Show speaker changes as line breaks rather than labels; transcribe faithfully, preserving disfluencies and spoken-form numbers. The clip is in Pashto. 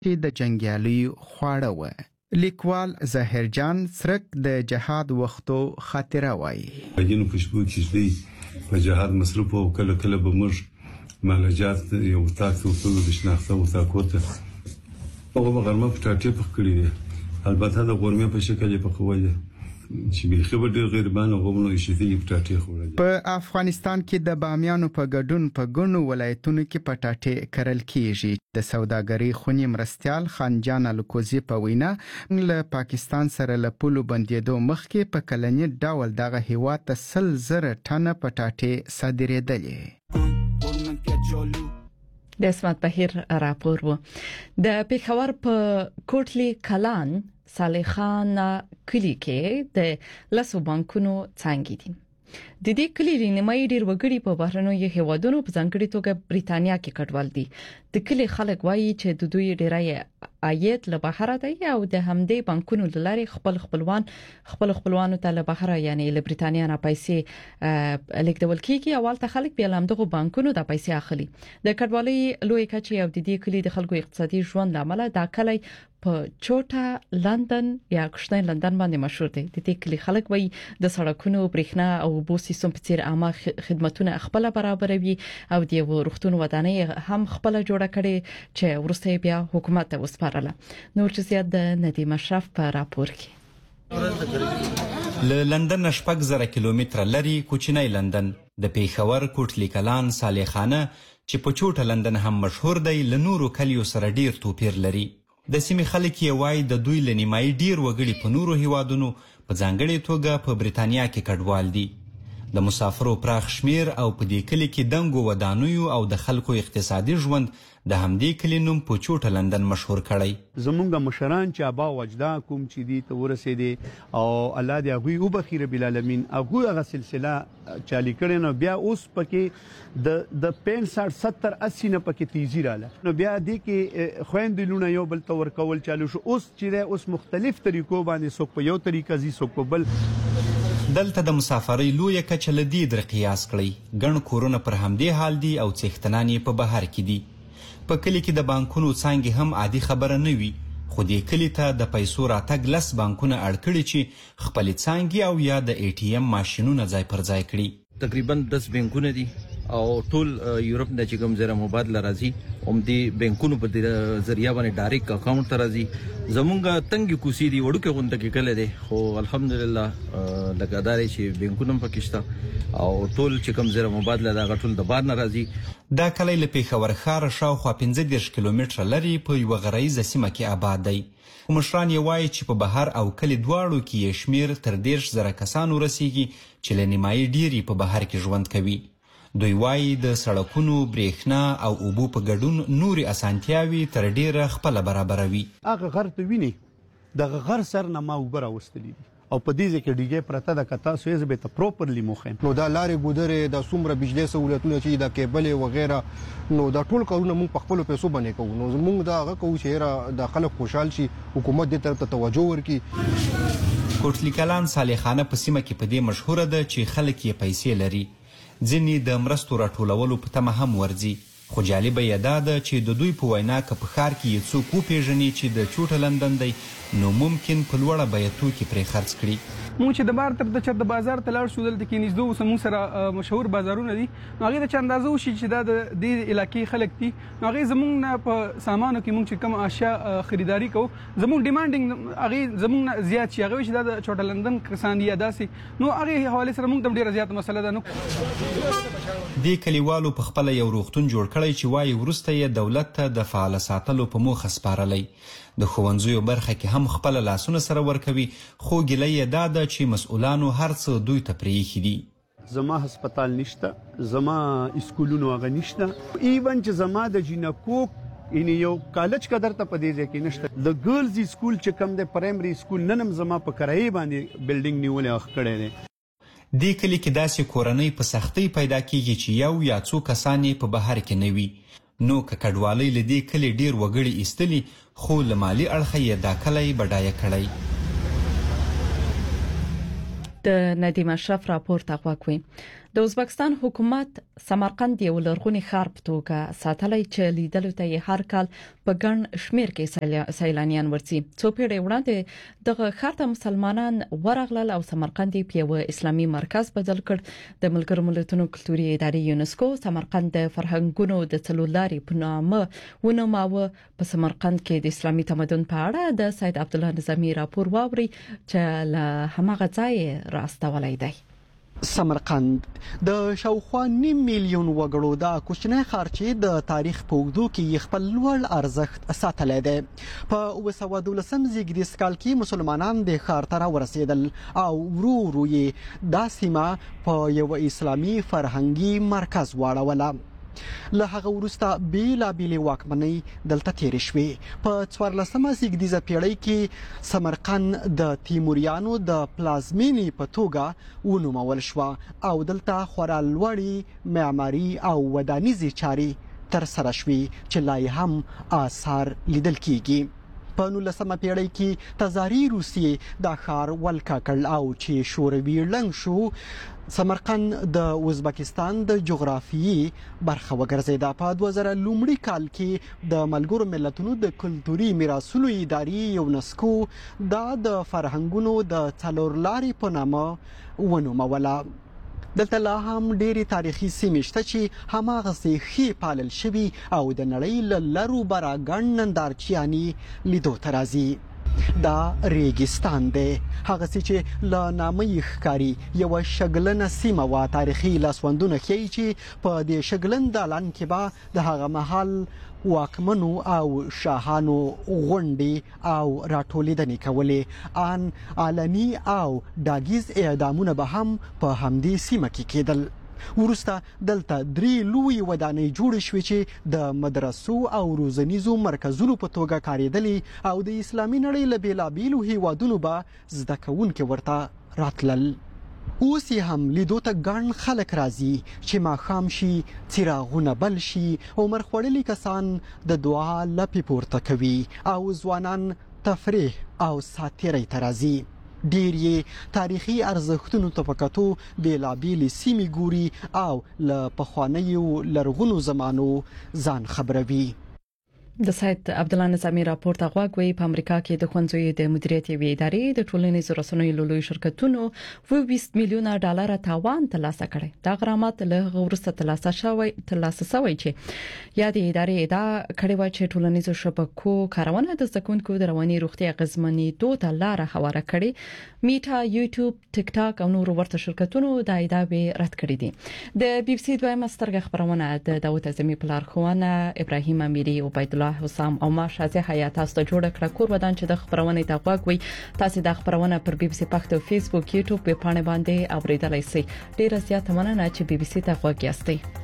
چې د جنګیالیو خواړه و. لیکوال ظاهرجان سرک د جهاد وختو خاطره وایي.
باجینو خوشبو کیږي په جهاد مصروف او کله کله به موږ مالجات یو تاسو په د شناخته او تاکوته هغه غرمه په ټاټې په کړی دی البته د غرمه په شکل په خوله چې به خبر ډیر غیربان غوونو شتي په ټاټې خوړل.
په افغانستان کې د بامیانو په ګډون په ګڼو ولایتونو کې په ټاټې کرل کیږي. د سوداګرۍ خونی مرستيال خانجان الکوزي په وینا له پاکستان سره له پولو بندیدو مخکې په کلنی ډول دغه هیواد ته سل زره ټنه په ټاټې صادرېدلې.
د اسمت بهیر راپور وو. د پیښور په کوټلی کلان صالح خان کلی کې د لاسو بانکونو څنګه دي. د دې کلی نیمایي ډیر وګړي په بهرنیو هیوادونو په ځانګړي توګه بریتانیا کې کډوال دي. د کلی خلک وایي چې د دوی ډیرای عاید له بهر دی او د همدې بانکونو لاري خپل خپلوان خپل خپلوانو ته له بهر یعنی له بریتانیا نه پیسې لیکدول کیږي. اول ته خلک بیا لامدغه بانکونو د پیسې اخلي. د کډوالۍ لوی کچې او د دې کلی د خلکو اقتصادي ژوند لامل دا کلی په چوټا لندن یا کښنه لندن باندې مشهور دی. د دې کلی خلک وایي د سړکونو برېښنا او بو سیستم په څیر عامه خدماتونه خپل برابروي او د روغتون ودانۍ هم خپل جوړه کړي چې ورسته بیا حکومت ته وسپارله. نور چې زیات د ندیم اشرف په راپور کې.
له لندن شپږ زره کیلومتره لري کوچنی لندن د پیښور کوټلی کلان صالح خانه چې په چوټه لندن هم مشهور دی له نورو کلیو سره ډیر توپیر لري. د سیمې خلک یې وایي د دوی له نیمایي ډیر وګړي په نورو هیوادونو په ځانګړي توګه په بریتانیا کې کډوال دي. د مسافرو پراخ شمیر او په دې کلی کې دنګو ودانیو او د خلکو اقتصادي ژوند د همدې کلی نوم په چوټه لندن مشهور کړی.
زمونږ مشران چې ابا وجدا کوم چې دي ته ورسېدي او الله دې هغه او بخیر بالعالمین هغه هغه سلسله چالي کړي نو بیا اوس پکې د د پنځه ستر اسی نه پکې تیزی رااله نو بیا دې کې خويندلونه یو بل تور کول چالو شو. اوس چې اوس مختلف طریقو باندې څوک په یو طریقه زی څوک په بل.
دلته د مسافرۍ لویه کچه له دې در قیاس کړئ. ګڼ کورونه پر همدې حال دي او څښتنان یې په بهر کې دي. په کلی کې د بانکونو څانګې هم عادي خبره نه وي خو دې کلی ته د پیسو راتګ لس بانکونه اړ کړي چې خپل څانګې او یا د ای ټي ایم ماشینونه ځای پر ځای کړي.
تقریبا دس بانکونه دي او ټول یورپ نه چې کوم زره مبادله راځي هم دې بانکونو په ذریعہ باندې ډایرکټ اکاونټ ته راځي. زمونږه تنګي کوسي دي وړوکه غونډه کې کله دي خو الحمدلله لګاداري چې بانکونو پکې شته او ټول چې کوم زره مبادله دا غټول د بار نه راځي.
دا کلی له پیښور ښار شاوخوا پنځه دېرش کیلومتره لري په یوه غرایزه سیمه کې آباد دی. مشران یې وایي چې په بهر او کلی دواړو کې یې شمیر تر دېرش زره کسان ورسیږي چې له نیمایي ډیری په بهر کې ژوند کوي. دوی وایي د سړکونو برېښنا او اوبو په ګډون نوري اسانتیاوي تر ډیره خپل برابروي.
هغه غر ته ویني د غر سر نه ما وبره وستلی دي او په دې ځکه ډیګه پرته د کتا سویز به ته پروپرلی مخه
نو دا لارې ګودره د سومره بجلی سہولتونه چې د کیبل و غیره نو دا ټول کارونه موږ په خپل پیسو باندې کوو. نو موږ دا هغه کوو چې د خلک خوشحال شي حکومت دې طرف ته توجه ورکړي.
کوټلی کلان صالح خانه په سیمه کې په دې مشهوره ده چې خلک یې پیسې لري. ځینې د مرستو راټولولو په تمه هم ورځي خو جالبه یې دا ده چې د دوی په وینا که په ښار کې یې څوک وپېژني چې د چوټه لندن دی نو ممکن په لوړه بیه توکي پرې خرڅ کړي.
مونږ چې د بار تر د چر د بازار ته لاړ شو دلته کې نږدې اوس مونږ سره مشهور بازارونه دي نو هغې د چا اندازه وشي چې دا د دې علاقې خلک دي نو هغې زمونږ نه په سامانو کې مونږ چې کوم اشیا خریداري کوو زمونږ ډیمانډینګ هغې زمونږ نه زیات شي هغه وایي چې دا د چوټه لندن کسان دي یا داسې نو هغې حوالې سره مونږ ته ډېره زیاته مسله ده. نو
دې کلیوالو په خپله یو روغتون جوړ کړی چې وایي وروسته یې دولت ته د فعاله ساتلو په موخه سپارلی. د ښوونځیو برخه کې هم خپل لاسونه سره ورکوي خو ګیله یې دا ده چې مسؤلانو هر څه دوی ته پرېښي دي.
زما هسپتال نشته زما اسکولونو هغه نشته ایون چې زما د جینکوک یعنی یو کالج قدر ته په دې ځای کې نشته. د ګرلز اسکول چې کوم د پرایمري اسکول ننم زما په کرایې باندې بلډینګ نیولې اخ کړی دی.
دې کلی کې داسې کورنۍ په سختۍ پیدا کیږي چې یو یا څو کسان یې په بهر کې نه وي. نو که کډوالۍ له دې کلي ډیر وګړي ایستلي خو له مالي اړخه یې دا کلی بډایه کړی.
د ندیم اشرف راپور ته غوږ وئ. د ازبکستان حکومت سمرقند یو لرغونی ښار په توګه ساتلای چې لیدلو ته هر کال په ګڼ شمیر کې سیلانیان ورسي. څو پیړۍ وړاندې دغه ښار ته مسلمانان ورغلل او سمرقند په یو اسلامي مرکز بدل کړ. د ملګرو ملتونو کلتوري ادارې یونسکو سمرقند د فرهنګونو د څلورلارې په نامه ونوماوه. په سمرقند کې د اسلامي تمدن په اړه د سید عبدالله نظامی راپور واوري چې له هماغه ځای راستولای دی.
سمرقند د شاوخوا نیم میلیون وګړو د کوچنی ښار چې د تاریخ په اوږدو کې خپل لوړ ارزښت ساتلی دی. په اوه سوه دولسم زیږدیز کال کې مسلمانان د ښار ته راورسېدل او ورو ورو یې دا سیمه په یو اسلامي فرهنګي مرکز واړوله. له هغه وروسته بیلابیلې واکمنۍ دلته تېرې شوې. په څوارلسمه زیږدیزه پیړۍ کې سمرقند د تیموریانو د پلازمینې په توګه ونومول شوه او دلته خورا لوړې معماري او ودانیزې چارې ترسره شوې چې لا یې هم آثار لیدل کیږي. په نولسمه پیړۍ کې تزاري روسیې دا ښار ولکه کړ او چې شوروي ړنګ شو سمرقند د ازبکستان د جغرافیې برخه وګرځیده. په دوه زره لومړي کال کې د ملګرو ملتونو د کلتوري میراثونو ادارې یونسکو دا د فرهنګونو د څلورلارې په نامه ونوموله. دلته لا هم ډېرې تاریخي سیمې شته چې هماغسې ښې پالل شوي او د نړۍ له لرو بره ګڼ نندارچیانې لیدو ته راځي. دا ریګستان دی، هغسې چې له نامه یې ښکاري یوه شګلنه سیمه وه. تاریخي لاسوندونه ښیي چې په دې شګلن دالان کې به د هغه مهال واکمنو او شاهانو غونډې او راټولیدنې کولې. ان علني او ډاګیز اعدامونه به هم په همدې سیمه کې کېدل. وروسته دلته درې لویې ودانۍ جوړې شوې چې د مدرسو او روزنیزو مرکزونو په توګه کارېدلې او د اسلامي نړۍ له بېلابېلو هیوادونو به زده کوونکي ورته راتلل. اوس یې هم لیدو ته ګڼ خلک راځي چې ماښام شي څراغونه بل شي عمر خوړلي کسان د دعا لپې پورته کوي او ځوانان تفریح او ساتیرۍ ته راځي. ډېر یې تاریخي ارزښتونو ته په کتو بېلابېلې سیمې ګوري او له پخوانیو لرغونو زمانو ځان خبروي.
د سید عبدالله نظامی راپور ته غوږ وي. په امریکا کې د ښوونځیو د مدیریت یوې ادارې د ټولنیزو رسنیو له لویو شرکتونو اووه ویشت میلیونه ډالر تاوان ترلاسه کړی. دا غرامت له هغه وروسته ترلاسه شوی ترلاسه شوی چې یا د ادارې ادعا کړې و چې ټولنیزو شبکو کارونه د زده کوونکو د رواني روغتیا اغېزمنېدو ته لار هواره کړي. میټا، یوټیوب، ټیک ټاک او نور ورته شرکتونو دا ادعاوې رد کړې دي. د بي بي سي دویمه سترګه خبرونه د داوود اعظمي په لارښوونه ابراهیم امیری او عبید الله حسام او ما شازه حیات تاسو ته جوړ کړ. کور ودان چې د خبرونه ته غوږ وي تاسو د خبرونه پر بي بي سي پښتو فیسبوک یوټیوب په پاڼه باندې اوریدلای شئ. ډیره زیاته مننه چې بي بي سي ته غوږ یاستئ.